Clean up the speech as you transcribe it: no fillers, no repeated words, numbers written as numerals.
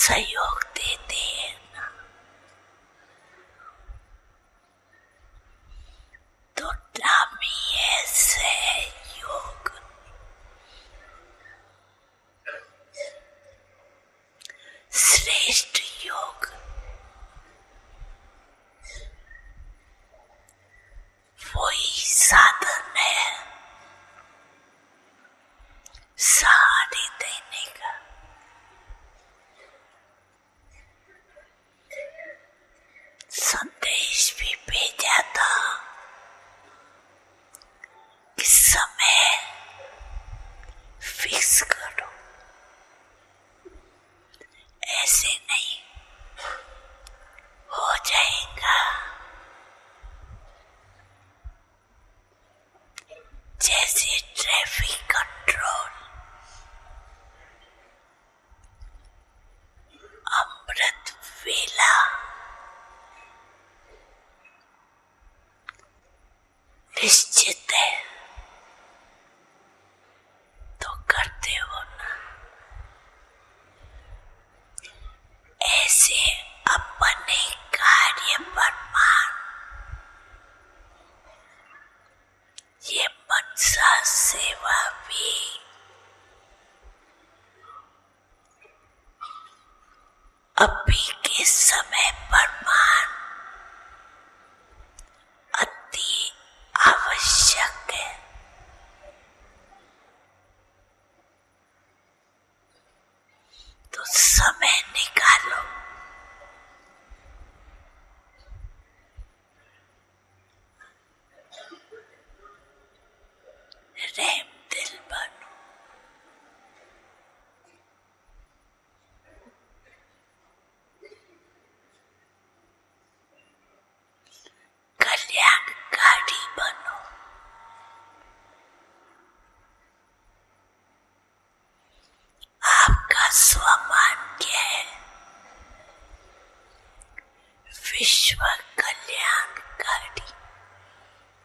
सहयोग देते हैं ना, तो नाम ही है सहयोग। श्रेष्ठ योग वही साधन है सहारे देने का। संदेश भी भेजा था कि समय फिक्स करो, ऐसे नहीं हो जाएगा। जैसे ट्रैफिक कंट्रोल, अमृत वेला, निश्चित है तो करते हो ना। ऐसे अपने कार्य पर मान, ये मनसा सेवा भी अभी के समय पर